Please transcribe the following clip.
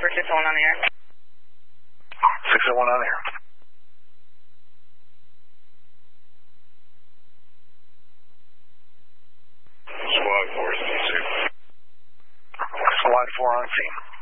Harbor 601 on the air. 601 on the air. Squad 4 is on scene. Squad 4 on scene.